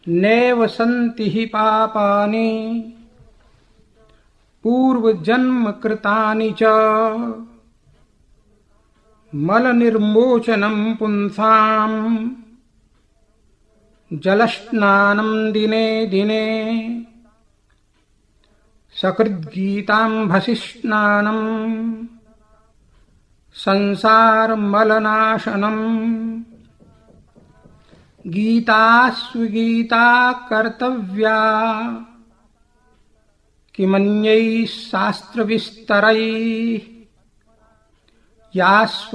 नैव सन्ति हि पापानि पूर्वजन्म कृतानि च मलनिर्मोचनं पुंसाम् जलस्नानं दिने दिने सकृद्गीताम्भसि स्नानं संसारमलनाशनम् गीतास्विगीता कर्तव्या किमन्यैः शास्त्रविस्तरैः या